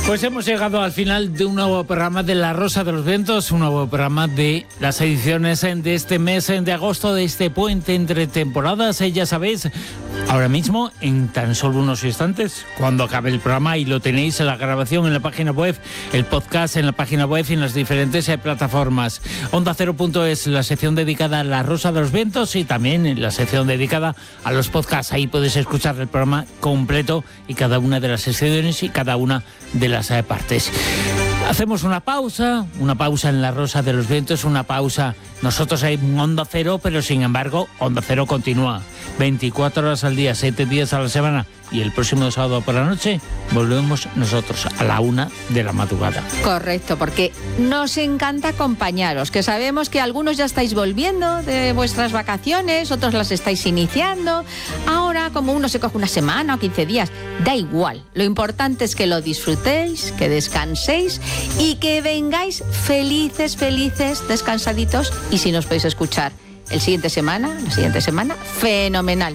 Pues hemos llegado al final de un nuevo programa de La Rosa de los Vientos, un nuevo programa de las ediciones de este mes de agosto, de este puente entre temporadas. Ya sabéis, ahora mismo, en tan solo unos instantes, cuando acabe el programa, y lo tenéis en la grabación en la página web, el podcast en la página web y en las diferentes plataformas. OndaCero.es, la sección dedicada a La Rosa de los Vientos, y también la sección dedicada a los podcasts. Ahí podéis escuchar el programa completo y cada una de las secciones y cada una de las partes. Hacemos una pausa en La Rosa de los Vientos, una pausa. Nosotros hay Onda Cero, pero sin embargo, Onda Cero continúa 24 horas al día, 7 días a la semana. Y el próximo sábado por la noche volvemos nosotros a la 1 de la madrugada. Correcto, porque nos encanta acompañaros, que sabemos que algunos ya estáis volviendo de vuestras vacaciones, otros las estáis iniciando. Ahora, como uno se coge una semana o 15 días, da igual. Lo importante es que lo disfrutéis, que descanséis y que vengáis felices, descansaditos. Y si nos podéis escuchar la siguiente semana, fenomenal.